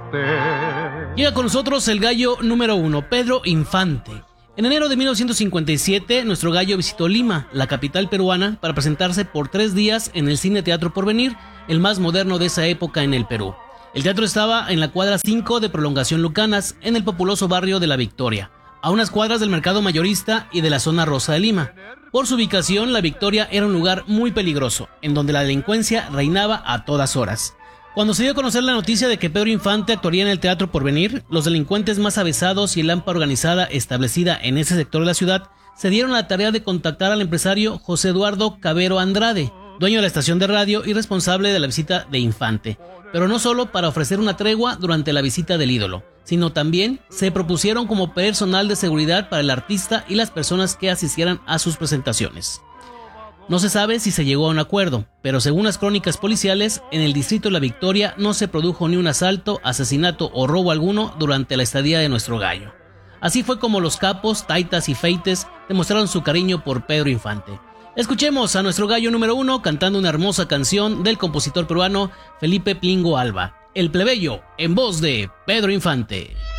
usted. Llega con nosotros el gallo número 1, Pedro Infante. En enero de 1957, nuestro gallo visitó Lima, la capital peruana, para presentarse por 3 días en el Cine Teatro Porvenir, el más moderno de esa época en el Perú. El teatro estaba en la cuadra 5 de Prolongación Lucanas, en el populoso barrio de La Victoria, a unas cuadras del mercado mayorista y de la zona rosa de Lima. Por su ubicación, La Victoria era un lugar muy peligroso, en donde la delincuencia reinaba a todas horas. Cuando se dio a conocer la noticia de que Pedro Infante actuaría en el Teatro Porvenir, los delincuentes más avesados y el AMPA organizada establecida en ese sector de la ciudad se dieron a la tarea de contactar al empresario José Eduardo Cabero Andrade, dueño de la estación de radio y responsable de la visita de Infante, pero no solo para ofrecer una tregua durante la visita del ídolo, sino también se propusieron como personal de seguridad para el artista y las personas que asistieran a sus presentaciones. No se sabe si se llegó a un acuerdo, pero según las crónicas policiales, en el distrito de La Victoria no se produjo ni un asalto, asesinato o robo alguno durante la estadía de nuestro gallo. Así fue como los capos, taitas y feites demostraron su cariño por Pedro Infante. Escuchemos a nuestro gallo número 1 cantando una hermosa canción del compositor peruano Felipe Plingo Alba, El Plebeyo, en voz de Pedro Infante.